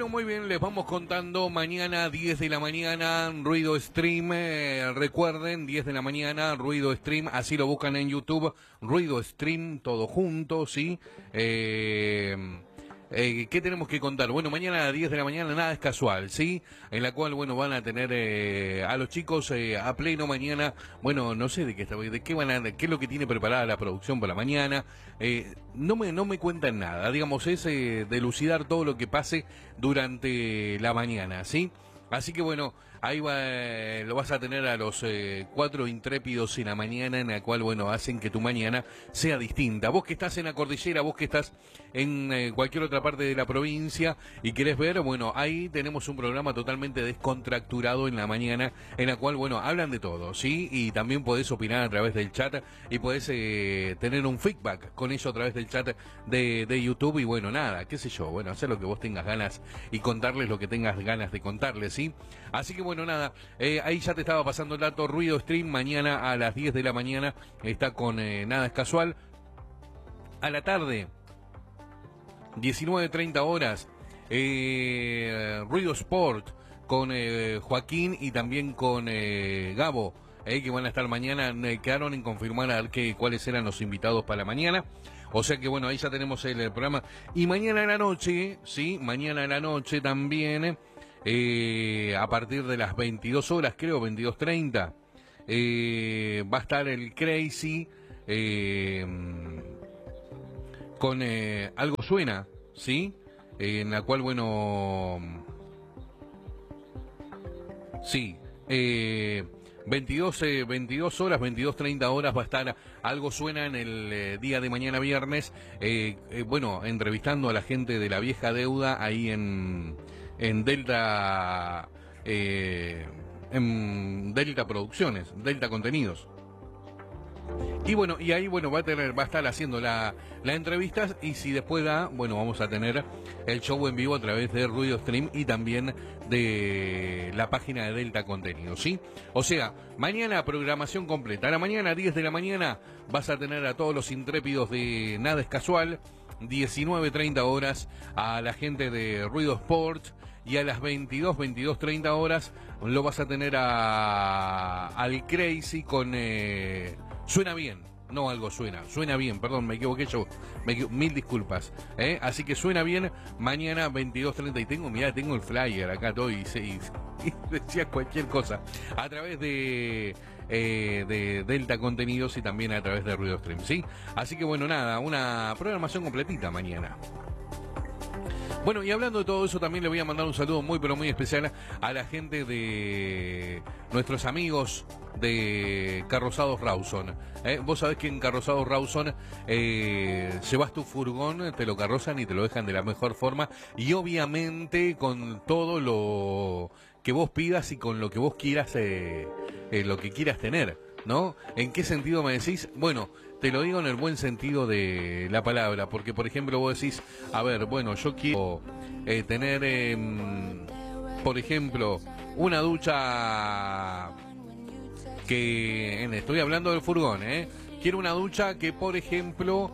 muy bien, les vamos contando. Mañana 10 de la mañana, Ruido Stream. Recuerden, 10 de la mañana, Ruido Stream. Así lo buscan en YouTube. Ruido Stream, todo junto, ¿sí? ¿Qué tenemos que contar? Bueno, mañana a 10 de la mañana, Nada es Casual, ¿sí? En la cual, bueno, van a tener a los chicos a pleno mañana. Bueno, no sé de qué van a, qué es lo que tiene preparada la producción para mañana. No me cuentan nada, digamos, es delucidar todo lo que pase durante la mañana, ¿sí? Así que bueno, ahí lo vas a tener a los 4 intrépidos en la mañana, en la cual, bueno, hacen que tu mañana sea distinta. Vos que estás en la cordillera, vos que estás en cualquier otra parte de la provincia y querés ver, bueno, ahí tenemos un programa totalmente descontracturado en la mañana, en la cual, bueno, hablan de todo, ¿sí? Y también podés opinar a través del chat y podés tener un feedback con eso a través del chat de YouTube y, bueno, nada, qué sé yo, bueno, hacer lo que vos tengas ganas y contarles lo que tengas ganas de contarles, ¿sí? Así que bueno, nada, ahí ya te estaba pasando el dato. Ruido Stream mañana a las 10 de la mañana está con Nada es Casual. A la tarde, 19:30 horas, Ruido Sport con Joaquín y también con Gabo, que van a estar mañana. Quedaron en confirmar a ver cuáles eran los invitados para mañana. O sea que bueno, ahí ya tenemos el programa. Y mañana en la noche, sí, mañana en la noche también, a partir de las 22 horas, creo, 22:30, va a estar el Crazy con Algo Suena, ¿sí? En la cual, bueno, sí, 22 horas, 22:30 horas va a estar Algo Suena en el día de mañana viernes, bueno, entrevistando a la gente de La Vieja Deuda ahí en Delta, en Delta Producciones, Delta Contenidos. Y bueno, y ahí bueno va a estar haciendo la entrevista, y si después da, bueno, vamos a tener el show en vivo a través de Ruido Stream y también de la página de Delta Contenidos, ¿sí? O sea, mañana programación completa. A la mañana, 10 de la mañana, vas a tener a todos los intrépidos de Nada es Casual. 19:30 horas a la gente de Ruido Sport, y a las 22:30 horas lo vas a tener al Crazy con Suena Bien, no Algo Suena, Suena Bien, perdón, me equivoqué yo, mil disculpas, así que Suena Bien mañana 22:30, y tengo el flyer acá todo y decía cualquier cosa a través de Delta Contenidos y también a través de Ruido Stream, ¿sí? Así que bueno, nada, una programación completita mañana. Bueno, y hablando de todo eso, también le voy a mandar un saludo muy pero muy especial a la gente de nuestros amigos de Carrozados Rawson. Vos sabés que en Carrozados Rawson llevas tu furgón, te lo carrozan y te lo dejan de la mejor forma, y obviamente con todo lo que vos pidas y con lo que vos quieras, lo que quieras tener, ¿no? ¿En qué sentido me decís? Bueno, te lo digo en el buen sentido de la palabra, porque por ejemplo vos decís, a ver, bueno, yo quiero tener, por ejemplo, una ducha estoy hablando del furgón, quiero una ducha que, por ejemplo,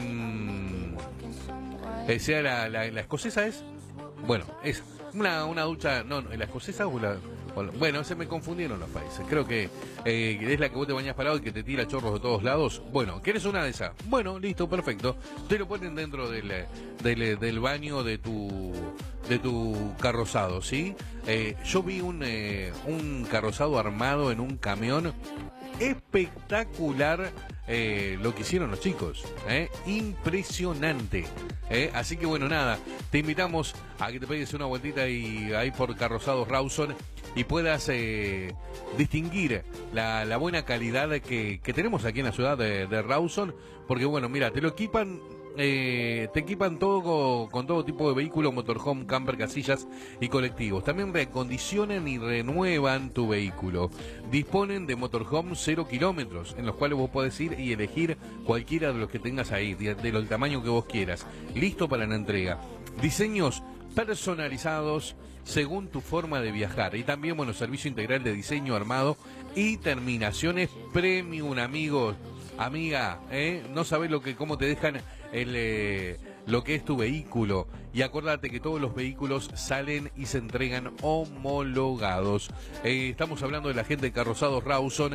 sea la escocesa, ¿es? Bueno, es una ducha, no, la escocesa bueno, se me confundieron los países. Creo que es la que vos te bañás parado y que te tira chorros de todos lados. Bueno, ¿querés una de esas? Bueno, listo, perfecto. Te lo ponen dentro del baño de tu carrozado, ¿sí? Yo vi un carrozado armado en un camión espectacular, lo que hicieron los chicos, impresionante. Así que bueno, nada, te invitamos a que te pegues una vueltita y ahí por Carrozados Rawson y puedas distinguir la buena calidad que tenemos aquí en la ciudad de Rawson, porque bueno, mira, te equipan todo con todo tipo de vehículos, motorhome, camper, casillas y colectivos. También reacondicionan y renuevan tu vehículo. Disponen de motorhome 0 kilómetros, en los cuales vos podés ir y elegir cualquiera de los que tengas ahí, del tamaño que vos quieras. Listo para la entrega. Diseños personalizados según tu forma de viajar, y también, bueno, servicio integral de diseño, armado y terminaciones premium, amigos. Amiga, no sabés cómo te dejan lo que es tu vehículo. Y acordate que todos los vehículos salen y se entregan homologados. Estamos hablando de la gente de Carrozados Rawson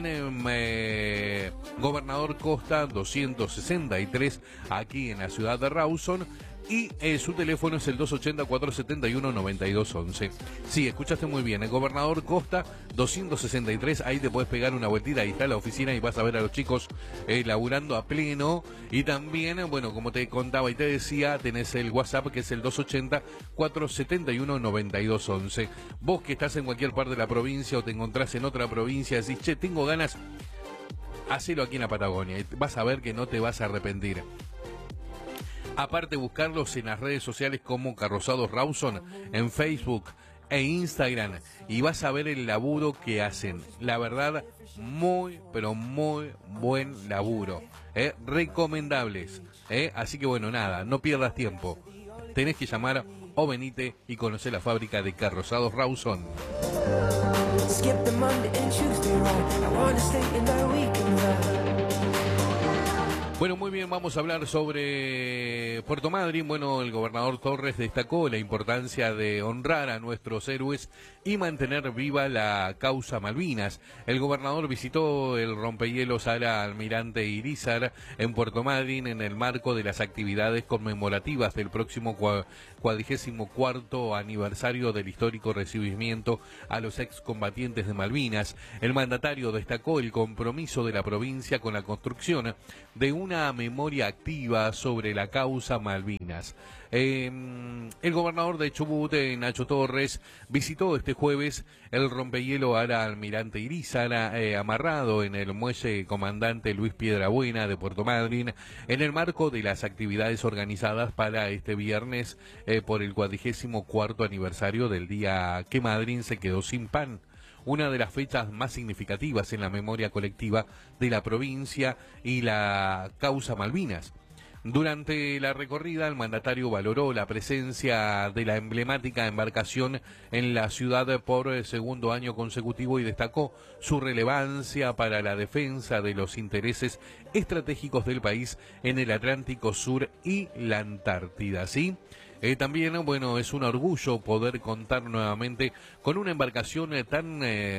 en Gobernador Costa 263, aquí en la ciudad de Rawson. Y su teléfono es el 280-471-9211. Sí, escuchaste muy bien, el Gobernador Costa 263, ahí te puedes pegar una vueltita, ahí está la oficina y vas a ver a los chicos laburando a pleno. Y también, bueno, como te contaba y te decía, tenés el WhatsApp que es el 280-471-9211. Vos que estás en cualquier parte de la provincia o te encontrás en otra provincia, decís, che, tengo ganas, hacelo aquí en la Patagonia y vas a ver que no te vas a arrepentir. Aparte, buscarlos en las redes sociales como Carrozados Rawson, en Facebook e Instagram, y vas a ver el laburo que hacen. La verdad, muy, pero muy buen laburo. Recomendables. Así que bueno, nada, no pierdas tiempo. Tenés que llamar o venite y conocer la fábrica de Carrozados Rawson. Bueno, muy bien, vamos a hablar sobre Puerto Madryn. Bueno, el gobernador Torres destacó la importancia de honrar a nuestros héroes y mantener viva la causa Malvinas. El gobernador visitó el rompehielos a la Almirante Irízar en Puerto Madryn en el marco de las actividades conmemorativas del próximo 44º aniversario del histórico recibimiento a los excombatientes de Malvinas. El mandatario destacó el compromiso de la provincia con la construcción de una memoria activa sobre la causa Malvinas. El gobernador de Chubut, Nacho Torres, visitó este jueves el rompehielo a la Almirante Irízar, amarrado en el muelle Comandante Luis Piedrabuena de Puerto Madryn, en el marco de las actividades organizadas para este viernes por el 44º aniversario del día que Madryn se quedó sin pan. Una de las fechas más significativas en la memoria colectiva de la provincia y la causa Malvinas. Durante la recorrida, el mandatario valoró la presencia de la emblemática embarcación en la ciudad por segundo año consecutivo y destacó su relevancia para la defensa de los intereses estratégicos del país en el Atlántico Sur y la Antártida, ¿sí? También, bueno, es un orgullo poder contar nuevamente con una embarcación tan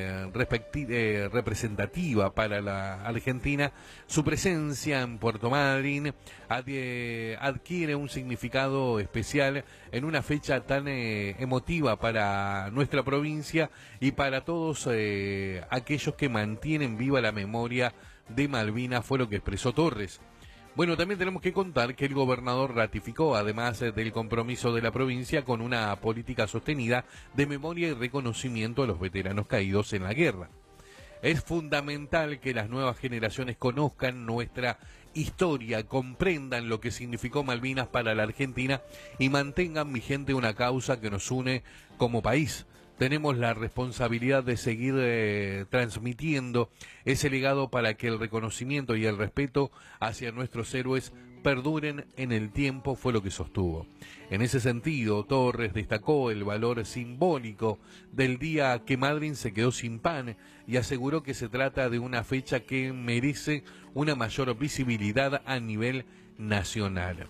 representativa para la Argentina. Su presencia en Puerto Madryn adquiere un significado especial en una fecha tan emotiva para nuestra provincia y para todos aquellos que mantienen viva la memoria de Malvinas, fue lo que expresó Torres. Bueno, también tenemos que contar que el gobernador ratificó, además del compromiso de la provincia, con una política sostenida de memoria y reconocimiento a los veteranos caídos en la guerra. Es fundamental que las nuevas generaciones conozcan nuestra historia, comprendan lo que significó Malvinas para la Argentina y mantengan vigente una causa que nos une como país. Tenemos la responsabilidad de seguir transmitiendo ese legado para que el reconocimiento y el respeto hacia nuestros héroes perduren en el tiempo, fue lo que sostuvo. En ese sentido, Torres destacó el valor simbólico del día que Madryn se quedó sin pan y aseguró que se trata de una fecha que merece una mayor visibilidad a nivel nacional.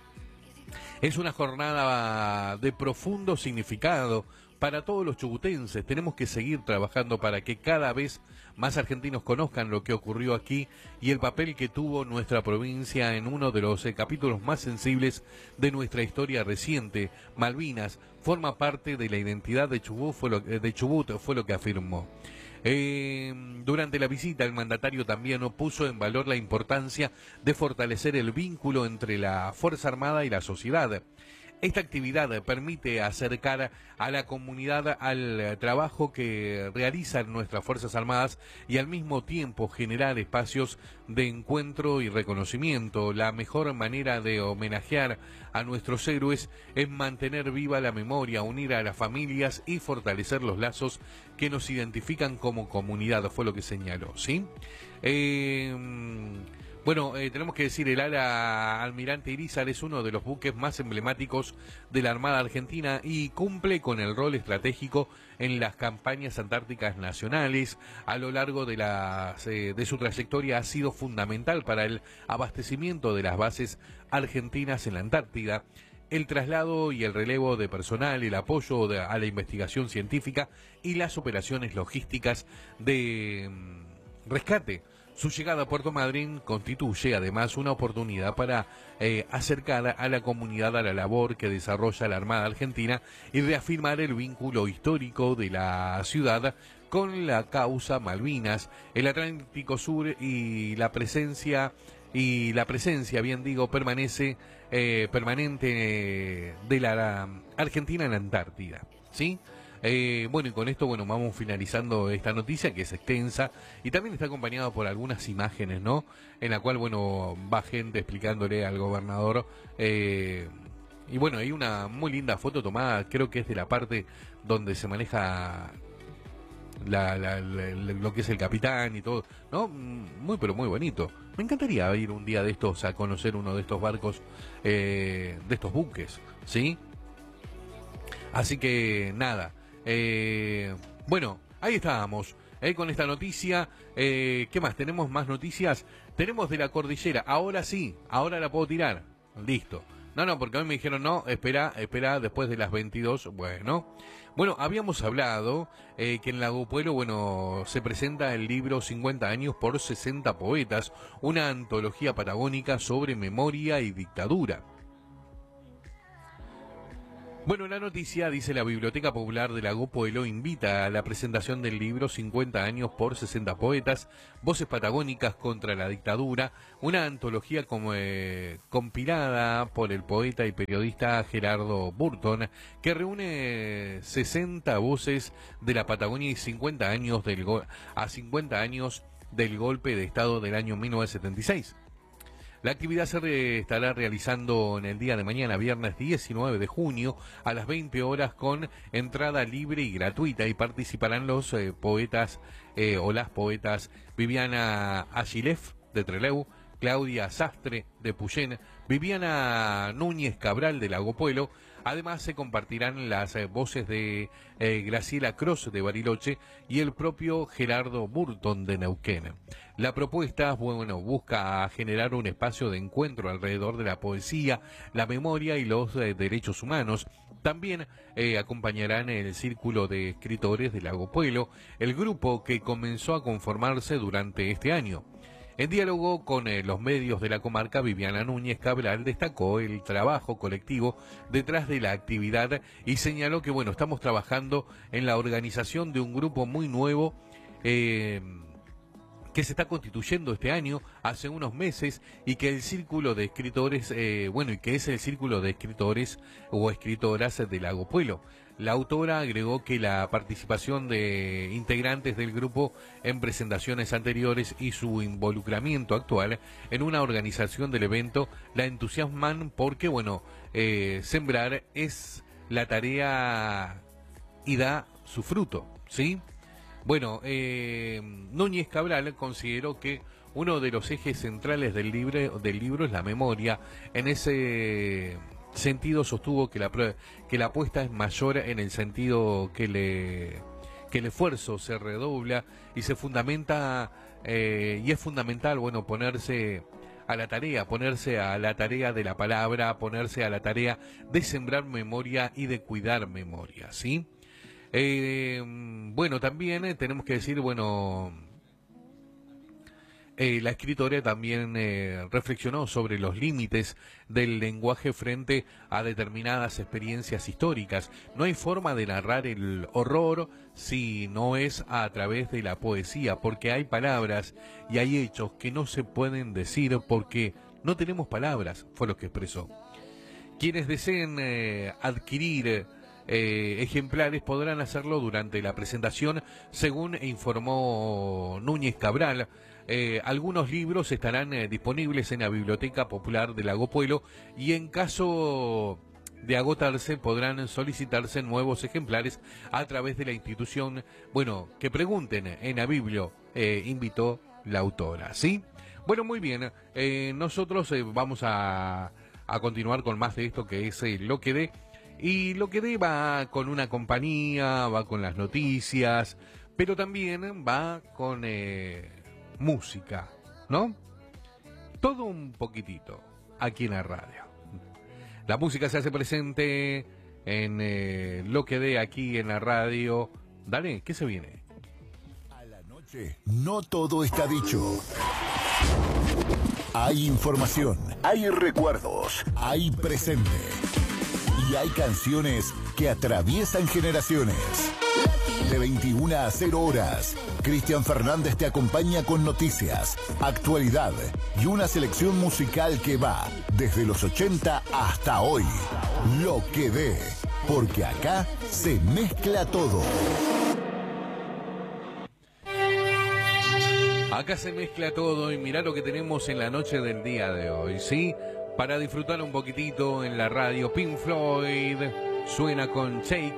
Es una jornada de profundo significado para todos los chubutenses. Tenemos que seguir trabajando para que cada vez más argentinos conozcan lo que ocurrió aquí y el papel que tuvo nuestra provincia en uno de los capítulos más sensibles de nuestra historia reciente. Malvinas forma parte de la identidad de Chubut, fue lo que afirmó. Durante la visita, el mandatario también puso en valor la importancia de fortalecer el vínculo entre la Fuerza Armada y la sociedad. Esta actividad permite acercar a la comunidad al trabajo que realizan nuestras Fuerzas Armadas y al mismo tiempo generar espacios de encuentro y reconocimiento. La mejor manera de homenajear a nuestros héroes es mantener viva la memoria, unir a las familias y fortalecer los lazos que nos identifican como comunidad, fue lo que señaló, ¿sí? Bueno, tenemos que decir, el ala Almirante Irizar es uno de los buques más emblemáticos de la Armada Argentina y cumple con el rol estratégico en las campañas antárticas nacionales. A lo largo de su trayectoria ha sido fundamental para el abastecimiento de las bases argentinas en la Antártida, el traslado y el relevo de personal, el apoyo a la investigación científica y las operaciones logísticas de rescate. Su llegada a Puerto Madryn constituye además una oportunidad para acercar a la comunidad a la labor que desarrolla la Armada Argentina y reafirmar el vínculo histórico de la ciudad con la causa Malvinas, el Atlántico Sur y la presencia, bien digo, permanente de la Argentina en la Antártida, ¿sí? Bueno, y con esto, bueno, vamos finalizando esta noticia que es extensa y también está acompañada por algunas imágenes, ¿no? En la cual, bueno, va gente explicándole al gobernador. Y bueno, hay una muy linda foto tomada, creo que es de la parte donde se maneja lo que es el capitán y todo, ¿no? Muy, pero muy bonito. Me encantaría ir un día de estos a conocer uno de estos barcos, de estos buques, ¿sí? Así que nada. Bueno, ahí estábamos con esta noticia. ¿Qué más? ¿Tenemos más noticias? Tenemos de la cordillera. Ahora sí, ahora la puedo tirar. Listo. No, porque a mí me dijeron, no, espera, después de las 22. Bueno, habíamos hablado que en Lago Puelo, bueno, se presenta el libro 50 años por 60 poetas, una antología patagónica sobre memoria y dictadura. Bueno, la noticia dice: la Biblioteca Popular de Lago Puelo invita a la presentación del libro 50 años por 60 poetas, voces patagónicas contra la dictadura, una antología compilada por el poeta y periodista Gerardo Burton, que reúne 60 voces de la Patagonia y 50 años a 50 años del golpe de Estado del año 1976. La actividad se estará realizando en el día de mañana, viernes 19 de junio, a las 20 horas con entrada libre y gratuita, y participarán los poetas o las poetas Viviana Agilef de Trelew, Claudia Sastre de Puyén, Viviana Núñez Cabral de Lago Puelo. Además se compartirán las voces de Graciela Cross de Bariloche y el propio Gerardo Burton de Neuquén. La propuesta, bueno, busca generar un espacio de encuentro alrededor de la poesía, la memoria y los derechos humanos. También acompañarán el Círculo de Escritores de Lago Puelo, el grupo que comenzó a conformarse durante este año. En diálogo con los medios de la comarca, Viviana Núñez Cabral destacó el trabajo colectivo detrás de la actividad y señaló que, bueno, estamos trabajando en la organización de un grupo muy nuevo que se está constituyendo este año, hace unos meses, y que el círculo de escritores, y que es el círculo de escritores o escritoras de Lago Puelo. La autora agregó que la participación de integrantes del grupo en presentaciones anteriores y su involucramiento actual en una organización del evento la entusiasman porque, bueno, sembrar es la tarea y da su fruto, ¿sí? Bueno, Núñez Cabral consideró que uno de los ejes centrales del libro es la memoria. En ese sentido sostuvo que la apuesta es mayor en el sentido que el esfuerzo se redobla y se fundamenta, y es fundamental, bueno, ponerse a la tarea de la palabra, ponerse a la tarea de sembrar memoria y de cuidar memoria, ¿sí? Bueno, también tenemos que decir, la escritora también reflexionó sobre los límites del lenguaje frente a determinadas experiencias históricas. No hay forma de narrar el horror si no es a través de la poesía, porque hay palabras y hay hechos que no se pueden decir porque no tenemos palabras, fue lo que expresó. Quienes deseen adquirir ejemplares podrán hacerlo durante la presentación, según informó Núñez Cabral. Algunos libros estarán disponibles en la Biblioteca Popular de Lago Puelo y en caso de agotarse podrán solicitarse nuevos ejemplares a través de la institución. Bueno, que pregunten en la Biblio, invitó la autora, ¿sí? Bueno, muy bien. Nosotros vamos a continuar con más de esto que es Lo que dé. Y Lo que dé va con una compañía, va con las noticias, pero también va con música, ¿no? Todo un poquitito aquí en la radio. La música se hace presente en Lo que dé aquí en la radio. Dale, ¿qué se viene? A la noche, no todo está dicho. Hay información, hay recuerdos, hay presente. Y hay canciones que atraviesan generaciones. De 21 a 0 horas, Cristian Fernández te acompaña con noticias, actualidad y una selección musical que va desde los 80 hasta hoy. Lo que dé, porque acá se mezcla todo. Acá se mezcla todo y mirá lo que tenemos en la noche del día de hoy, ¿sí? Para disfrutar un poquitito en la radio, Pink Floyd suena con Take